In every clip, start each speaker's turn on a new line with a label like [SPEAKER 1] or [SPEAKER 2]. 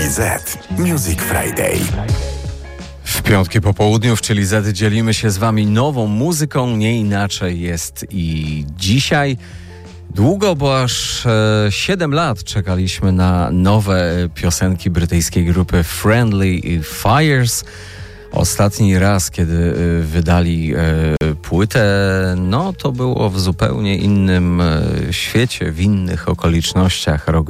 [SPEAKER 1] Chili Z Music Friday.
[SPEAKER 2] W piątki po południu w Chili Z dzielimy się z wami nową muzyką. Nie inaczej jest i dzisiaj. Długo, bo aż 7 lat czekaliśmy na nowe piosenki brytyjskiej grupy Friendly Fires. Ostatni raz, kiedy wydali płytę, no to było w zupełnie innym świecie, w innych okolicznościach. Rok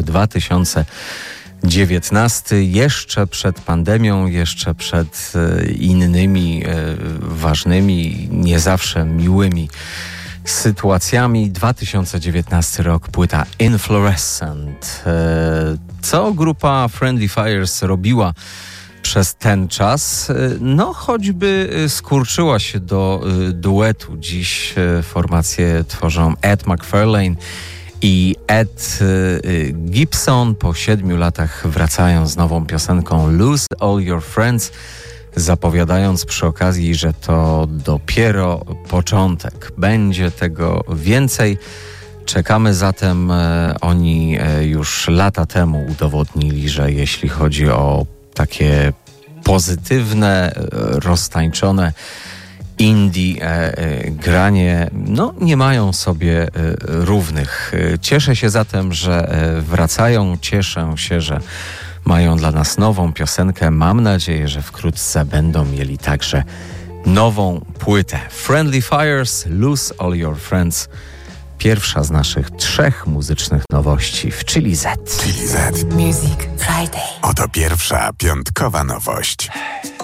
[SPEAKER 2] 2019, jeszcze przed pandemią, jeszcze przed innymi ważnymi, nie zawsze miłymi sytuacjami. 2019 rok, płyta Inflorescent. Co grupa Friendly Fires robiła przez ten czas? No choćby skurczyła się do duetu. Dziś formację tworzą Ed McFarlane i Ed Gibson. Po 7 latach wracają z nową piosenką Lose All Your Friends, zapowiadając przy okazji, że to dopiero początek. Będzie tego więcej. Czekamy zatem. Oni już lata temu udowodnili, że jeśli chodzi o takie pozytywne, roztańczone indie granie, no nie mają sobie równych. Cieszę się zatem, że wracają. Cieszę się, że mają dla nas nową piosenkę. Mam nadzieję, że wkrótce będą mieli także nową płytę. Friendly Fires, Lose All Your Friends. Pierwsza z naszych 3 muzycznych nowości w Chili Z.
[SPEAKER 1] Chili Z
[SPEAKER 3] Music Friday.
[SPEAKER 1] Oto pierwsza piątkowa nowość.